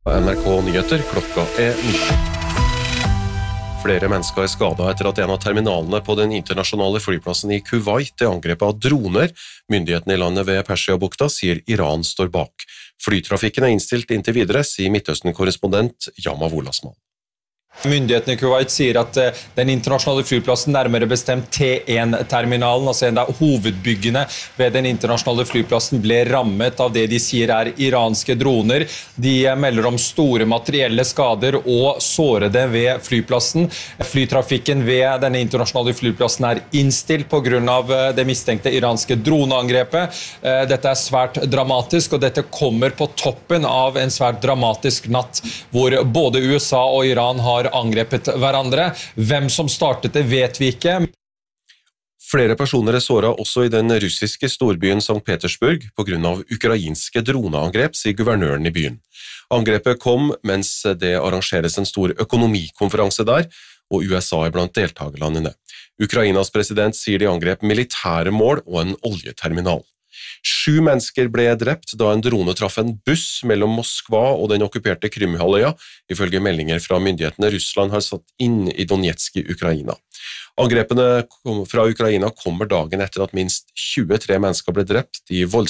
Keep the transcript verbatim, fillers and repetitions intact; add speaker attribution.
Speaker 1: N R K Nyheter, klokka er ni. Flere mennesker er skadet etter at en av terminalene på den internasjonale flyplassen i Kuwait er angrepet av droner. Myndighetene i landet ved Persiabukta sier Iran står bak. Flytrafikken er innstilt inntil videre, sier Midtøsten-korrespondent Yamav Olasmal.
Speaker 2: Myndighetene i Kuwait sier at den internasjonale flyplassen, nærmere bestemt T en-terminalen, altså en av hovedbyggene ved den internasjonale flyplassen, ble rammet av det de sier er iranske droner. De melder om store materielle skader og sårede ved flyplassen. Flytrafikken ved denne internasjonale flyplassen er innstilt på grunn av det mistenkte iranske droneangrepet. Dette er svært dramatisk, og dette kommer på toppen av en svært dramatisk natt, hvor både U S A og Iran har angrepet hverandre. Hvem som startet det vet vi ikke.
Speaker 1: Flere personer er såret også i den russiske storbyen Sankt Petersburg på grunn av ukrainske droneangrep, sier guvernøren i byen. Angrepet kom mens det arrangeres en stor økonomikonferanse der, og U S A er blant deltagerlandene. Ukrainas president sier de angrep militære mål og en oljeterminal. Sju mennesker ble drept da en drone traff en buss mellom Moskva og den okkuperte Krymhalvøya, ifølge meldinger fra myndighetene Russland har satt inn i Donetsk i Ukraina. Angrepene fra Ukraina kommer dagen etter at minst tjuetre mennesker ble drept i voldsomme